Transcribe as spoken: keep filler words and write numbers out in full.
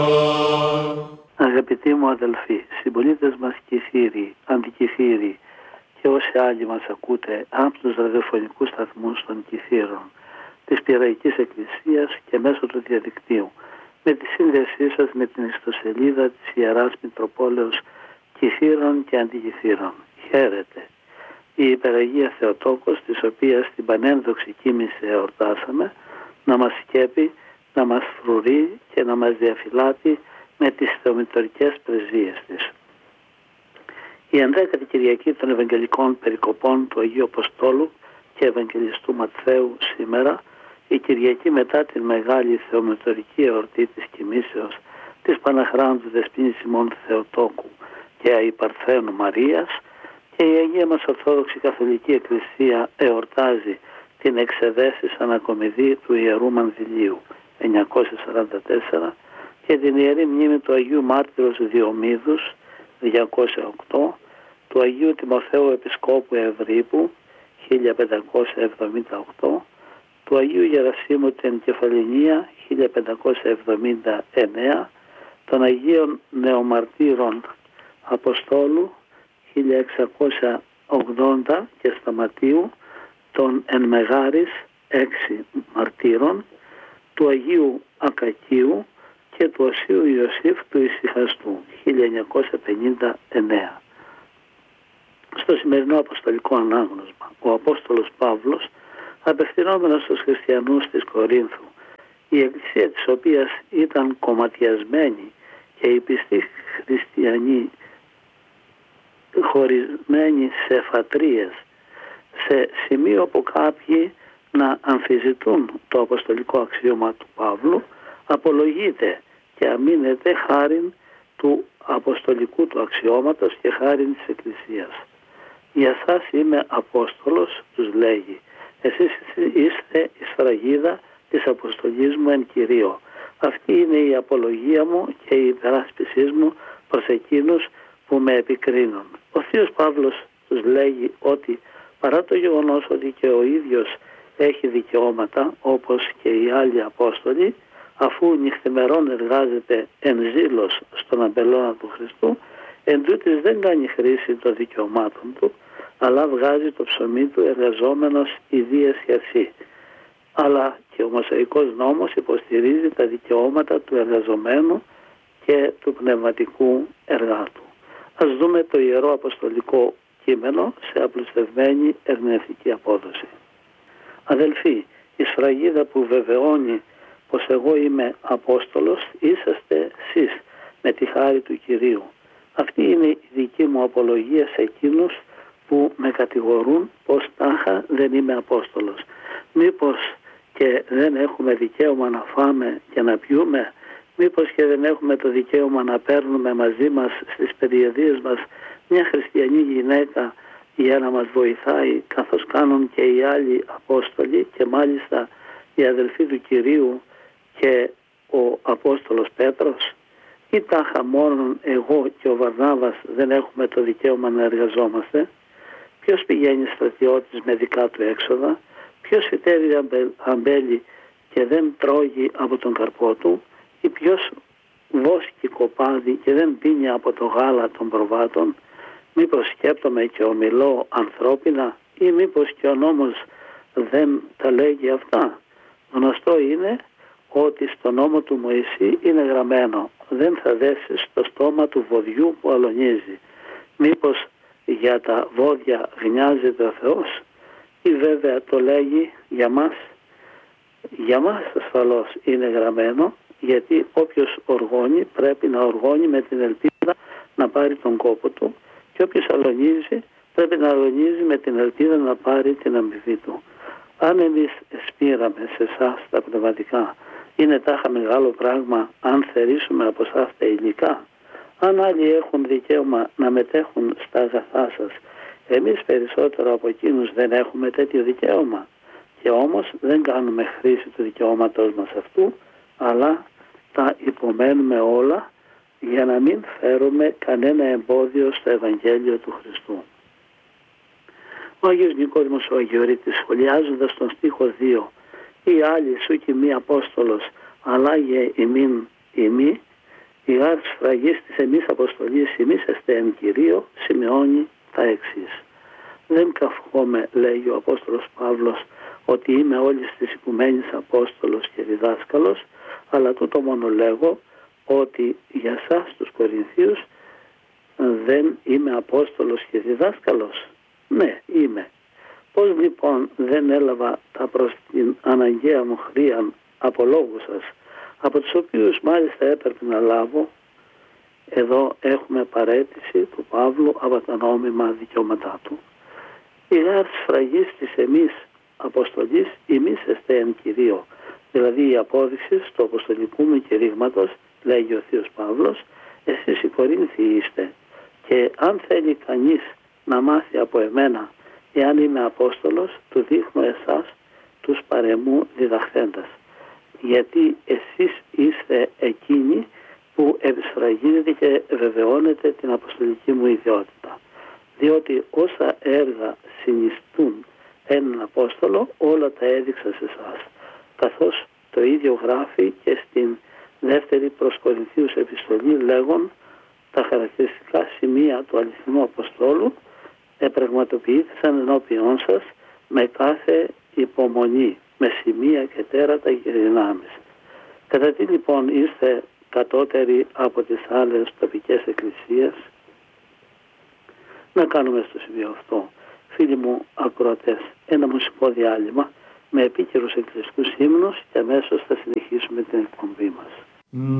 Αγαπητοί μου αδελφοί, συμπολίτες μας Κηφίροι, αντικηφίροι και όσοι άλλοι μας ακούτε από τους ραδιοφωνικούς σταθμούς των Κηφίρων, της Πειραϊκής Εκκλησίας και μέσω του διαδικτύου, με τη σύνδεσή σας με την ιστοσελίδα της Ιεράς Μητροπόλεως Κηφίρων και Αντικηφίρων. Χαίρετε. Η Υπεραγία Θεοτόκος, της οποίας την πανένδοξη κοίμηση εορτάσαμε, να μας σκέπει, να μας φρουρεί και να μας διαφυλάτει με τις θεομητορικές πρεσβείες της. Η ενδέκατη Κυριακή των Ευαγγελικών Περικοπών του Αγίου Αποστόλου και Ευαγγελιστού Ματθαίου σήμερα, η Κυριακή μετά την μεγάλη θεομητορική εορτή της κοιμήσεως της Παναχράντου Δεσποίνης ημών Θεοτόκου και Αϊπαρθένου Μαρίας, και η Αγία μας Ορθόδοξη Καθολική Εκκλησία εορτάζει την εξεδέσεις ανακομιδή του Ιερού Μανδυλίου εννιακόσια σαράντα τέσσερα και την Ιερή Μνήμη του Αγίου Μάρτυρος Διομήδους διακόσια οκτώ, του Αγίου Τιμοθέου Επισκόπου Ευρύπου χίλια πεντακόσια εβδομήντα οκτώ, του Αγίου Γερασίμου την Κεφαληνία χίλια πεντακόσια εβδομήντα εννέα, των Αγίων Νεομαρτύρων Αποστόλου χίλια εξακόσια ογδόντα και Σταματίου, των Εν Μεγάρης έξι μαρτύρων, του Αγίου Ακακίου και του Οσίου Ιωσήφ του Ησυχαστού χίλια εννιακόσια πενήντα εννέα. Στο σημερινό αποστολικό ανάγνωσμα, ο Απόστολος Παύλος, απευθυνόμενος στους χριστιανούς της Κορίνθου, η εκκλησία της οποίας ήταν κομματιασμένη και οι πιστοί χριστιανοί χωρισμένοι σε φατρίες, σε σημείο που κάποιοι να αμφισβητούν το αποστολικό αξίωμα του Παύλου, απολογείται και αμήνεται χάριν του αποστολικού του αξιώματος και χάριν της Εκκλησίας. Για σας είμαι Απόστολος, τους λέγει, εσείς είστε η σφραγίδα της αποστολής μου εν Κυρίω. Αυτή είναι η απολογία μου και η υπεράσπισή μου προς εκείνους που με επικρίνουν. Ο Θείος Παύλος τους λέγει ότι παρά το γεγονός ότι και ο ίδιος έχει δικαιώματα όπως και οι άλλοι Απόστολοι, αφού νυχθημερών εργάζεται εν ζήλος στον αμπελώνα του Χριστού, εν τούτης δεν κάνει χρήση των δικαιωμάτων του, αλλά βγάζει το ψωμί του εργαζόμενος ιδίες χερσί. Αλλά και ο Μωσαϊκός νόμος υποστηρίζει τα δικαιώματα του εργαζομένου και του πνευματικού εργάτου. Ας δούμε το Ιερό Αποστολικό κείμενο σε απλουστευμένη ερμηνευτική απόδοση. Αδελφοί, η σφραγίδα που βεβαιώνει πως εγώ είμαι Απόστολος είσαστε εσείς με τη χάρη του Κυρίου. Αυτή είναι η δική μου απολογία σε εκείνους που με κατηγορούν πως τάχα δεν είμαι Απόστολος. Μήπως και δεν έχουμε δικαίωμα να φάμε και να πιούμε? Μήπως και δεν έχουμε το δικαίωμα να παίρνουμε μαζί μας στις περιοδίες μας μια χριστιανή γυναίκα για να μας βοηθάει, καθώς κάνουν και οι άλλοι Απόστολοι και μάλιστα οι αδελφοί του Κυρίου και ο Απόστολος Πέτρος? Ή τάχα μόνον εγώ και ο Βαρνάβας δεν έχουμε το δικαίωμα να εργαζόμαστε? Ποιος πηγαίνει στρατιώτης με δικά του έξοδα? Ποιος φυτεύει αμπέλι και δεν τρώγει από τον καρπό του? Ή ποιος βόσκει κοπάδι και δεν πίνει από το γάλα των προβάτων? Μήπως σκέπτομαι και ομιλώ ανθρώπινα, ή μήπως και ο νόμος δεν τα λέγει αυτά? Γνωστό είναι ότι στο νόμο του Μωυσή είναι γραμμένο, δεν θα δέσεις το στόμα του βοδιού που αλωνίζει. Μήπως για τα βόδια γνιάζεται ο Θεός? Ή βέβαια το λέγει για μας? Για μας ασφαλώς είναι γραμμένο, γιατί όποιος οργώνει πρέπει να οργώνει με την ελπίδα να πάρει τον κόπο του, και όποιος αλωνίζει πρέπει να αλωνίζει με την ελπίδα να πάρει την αμοιβή του. Αν εμείς σπήραμε σε εσάς τα πνευματικά, είναι τάχα μεγάλο πράγμα αν θερήσουμε από εσάς τα υλικά? Αν άλλοι έχουν δικαίωμα να μετέχουν στα αγαθά σας, εμείς περισσότερο από εκείνους δεν έχουμε τέτοιο δικαίωμα? Και όμως δεν κάνουμε χρήση του δικαιώματος μας αυτού, αλλά τα υπομένουμε όλα για να μην φέρουμε κανένα εμπόδιο στο Ευαγγέλιο του Χριστού. Ο Άγιος Νικόδημος ο Αγιορείτης, σχολιάζοντας τον στίχο δύο, «Ή άλλοι σου και μη Απόστολος, αλλά για ημίν ημί», Η γάρ σφραγής της εμείς αποστολής ημείς εστε εν Κυρίω σημειώνει τα εξής. Δεν καυχόμαι, λέει ο Απόστολος Παύλος, ότι είμαι όλης της οικουμένης Απόστολος και διδάσκαλος, αλλά τούτο μόνο λέγω ότι για σας τους Κορινθίους δεν είμαι Απόστολος και διδάσκαλος. Ναι, είμαι. Πώς λοιπόν δεν έλαβα τα προς την αναγκαία μου χρίαν από λόγους σας, από τους οποίους μάλιστα έπρεπε να λάβω? Εδώ έχουμε παραίτηση του Παύλου από τα νόμιμα δικαιώματά του. Η γάρ σφραγής της εμείς αποστολής ημείς εστε εν Κυρίω, δηλαδή η απόδειξη του αποστολικού μου κηρύγματος, λέγει ο Θείος Παύλος, εσείς οι Κορίνθιοι είστε, και αν θέλει κανείς να μάθει από εμένα εάν είμαι Απόστολος, του δείχνω εσάς τους παρεμού διδαχθέντας, γιατί εσείς είστε εκείνοι που επισφραγίζετε και βεβαιώνετε την αποστολική μου ιδιότητα. Διότι όσα έργα συνιστούν έναν Απόστολο, όλα τα έδειξα σε εσάς, καθώς το ίδιο γράφει και στην δεύτερη προς Κορινθίους επιστολή, λέγον τα χαρακτηριστικά σημεία του αληθινού Αποστόλου επραγματοποιήθησαν ενώπιόν σας με κάθε υπομονή, με σημεία και τέρατα και δυνάμεις. Κατά τι λοιπόν είστε κατώτεροι από τις άλλες τοπικές εκκλησίες? Να κάνουμε στο σημείο αυτό, φίλοι μου ακροατές, ένα μουσικό διάλειμμα με επίκαιρους εκκλησικούς ύμνους και αμέσως θα συνεχίσουμε την εκπομπή μας.